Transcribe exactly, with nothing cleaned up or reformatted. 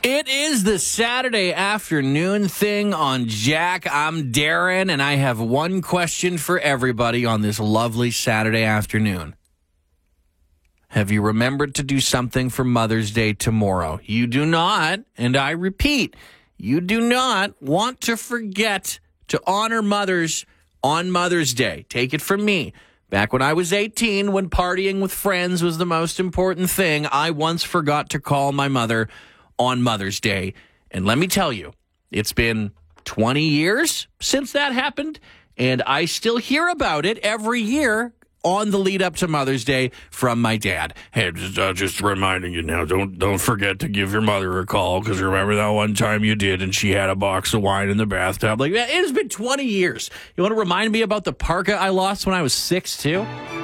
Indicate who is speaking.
Speaker 1: It is the Saturday afternoon thing on Jack. I'm Darren, and I have one question for everybody on this lovely Saturday afternoon. Have you remembered to do something for Mother's Day tomorrow? You do not, and I repeat, you do not want to forget to honor mothers on Mother's Day. Take it from me. Back when I was eighteen, when partying with friends was the most important thing, I once forgot to call my mother on Mother's Day. And let me tell you, it's been twenty years since that happened, and I still hear about it every year on the lead up to Mother's Day from my dad. Hey, just, uh, just reminding you now, don't don't forget to give your mother a call, because remember that one time you did and she had a box of wine in the bathtub. Like, it has been twenty years. You want to remind me about the parka I lost when I was six, too?